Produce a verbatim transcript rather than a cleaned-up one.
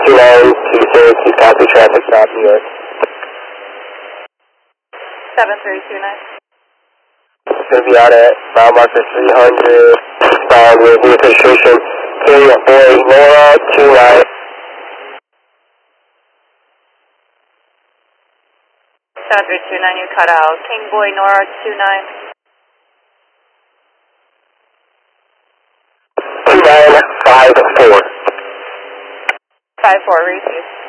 two nine to Syracuse, copy traffic stop, New York. seven three two nine. It's going to be out at mile marker three hundred, bound with registration, King Boy Nora two nine. seven three two nine, you cut out. King Boy Nora two nine. two nine five four. five four, receive.